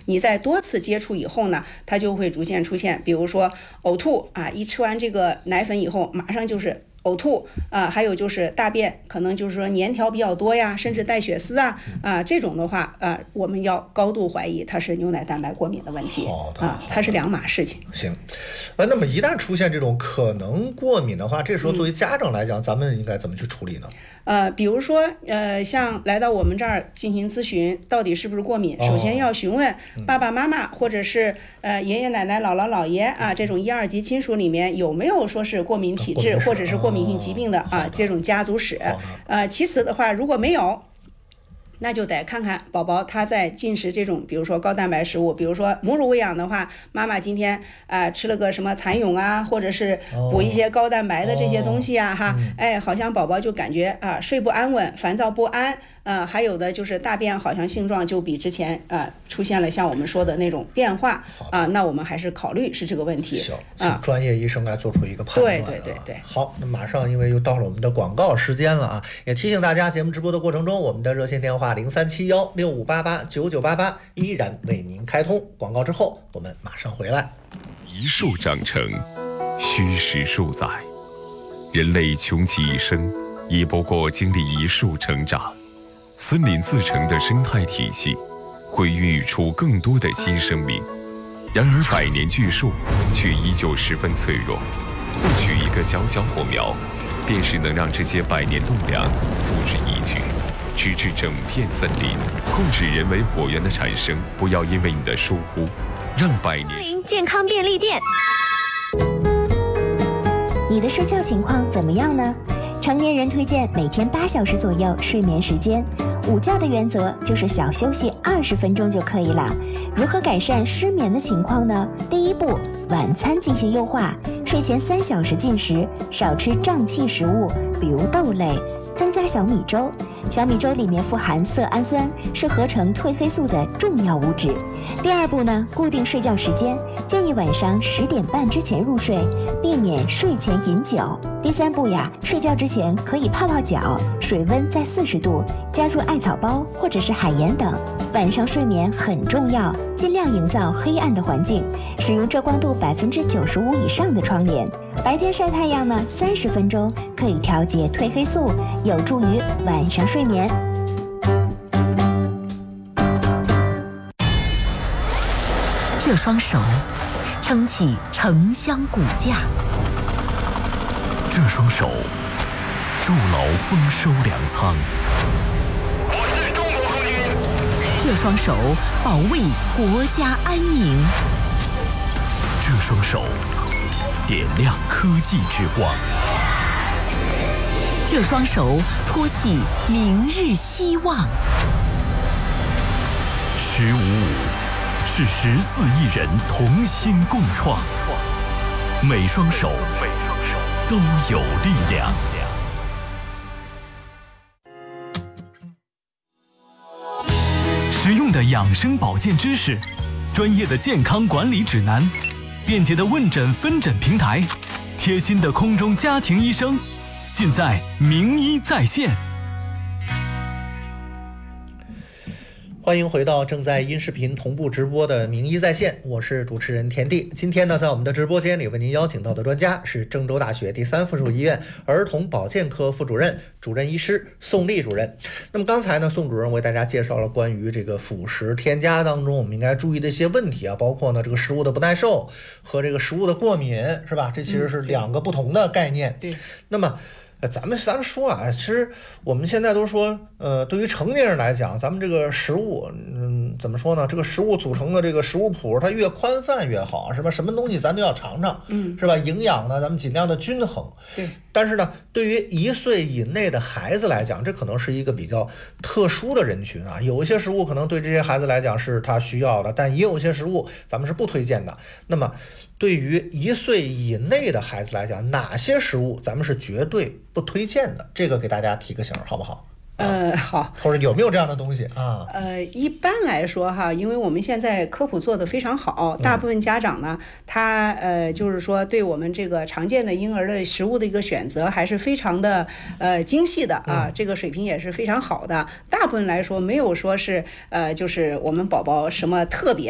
你在多次接触以后呢，它就会逐渐出现，比如说呕吐啊，一吃完这个奶粉以后，马上就是呕吐啊，还有就是大便可能就是说粘条比较多呀，甚至带血丝啊，这种的话我们要高度怀疑它是牛奶蛋白过敏的问题它是两码事情。 行，那么一旦出现这种可能过敏的话，这时候作为家长来讲，咱们应该怎么去处理呢？ 比如说像来到我们这儿进行咨询，到底是不是过敏？首先要询问爸爸妈妈或者是爷爷奶奶、姥姥姥爷这种1、2级亲属里面有没有说是过敏体质或者是过敏性疾病的这种家族史。其次的话，如果没有，那就得看看宝宝他在进食这种比如说高蛋白食物，比如说母乳喂养的话，妈妈今天吃了个什么蚕蛹或者是补一些高蛋白的这些东西好像宝宝就感觉睡不安稳，烦躁不安。还有的就是大便好像性状就比之前出现了像我们说的那种变化那我们还是考虑是这个问题。 请专业医生来做出一个判断。 对。 好，那马上因为又到了我们的广告时间了也提醒大家，节目直播的过程中，我们的热线电话037165889988依然为您开通。广告之后我们马上回来。 一树长成，虚实数载，人类穷其一生也不过经历一树成长。森林自成的生态体系会孕育出更多的新生命，然而100年巨树却依旧十分脆弱，不取一个小小火苗，便是能让这些100年栋梁付之一炬，直至整片森林。控制人为火源的产生，不要因为你的疏忽让100年。 健康便利店， 你的睡觉情况怎么样呢？成年人推荐每天8小时左右睡眠时间，午觉的原则就是小休息20分钟就可以了。如何改善失眠的情况呢？第一步，晚餐进行优化，睡前3小时进食，少吃胀气食物，比如豆类，增加小米粥。小米粥里面富含色氨酸，是合成褪黑素的重要物质。第二步呢，固定睡觉时间，建议晚上10点半之前入睡，避免睡前饮酒。第三步呀，睡觉之前可以泡泡脚，水温在40度，加入艾草包或者是海盐等。晚上睡眠很重要，尽量营造黑暗的环境，使用遮光度95%以上的窗帘。白天晒太阳呢，30分钟可以调节褪黑素，有助于晚上睡眠。 这双手撑起城乡骨架， 这双手筑牢丰收粮仓， 这双手保卫国家安宁， 这双手点亮科技之光， 这双手托起明日希望。 1555是14亿人同心共创，每双手都有力量。实用的养生保健知识，专业的健康管理指南，便捷的问诊分诊平台，贴心的空中家庭医生，尽在名医在线。 欢迎回到正在音视频同步直播的名医在线，我是主持人田地。今天呢，在我们的直播间里为您邀请到的专家是郑州大学第3附属医院儿童保健科副主任、主任医师宋丽主任。那么刚才呢，宋主任为大家介绍了关于这个辅食添加当中我们应该注意的一些问题包括呢这个食物的不耐受和这个食物的过敏，是吧？这其实是2个不同的概念。 对。 那么咱们说其实我们现在都说，对于成年人来讲，咱们这个食物，怎么说呢？这个食物组成的这个食物谱，它越宽泛越好，是吧？什么东西咱都要尝尝，是吧？营养呢，咱们尽量的均衡。 对。 但是呢，对于1岁以内的孩子来讲，这可能是一个比较特殊的人群有一些食物可能对这些孩子来讲是他需要的，但也有一些食物咱们是不推荐的。那么，对于1岁以内的孩子来讲，哪些食物咱们是绝对不推荐的？这个给大家提个醒，好不好？ 好， 或者有没有这样的东西一般来说因为我们现在科普做得非常好，大部分家长呢，他就是说对我们这个常见的婴儿的食物的一个选择还是非常的精细的这个水平也是非常好的。大部分来说没有说是就是我们宝宝什么特别